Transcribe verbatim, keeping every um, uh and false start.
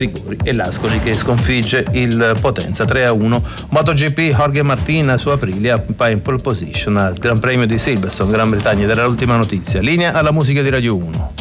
rigori e l'Ascoli che sconfigge il Potenza tre a uno. MotoGP, Jorge Martin su Aprilia in pole position al Gran Premio di Silverstone, Gran Bretagna. Ed era l'ultima notizia. Linea alla musica di Radio uno.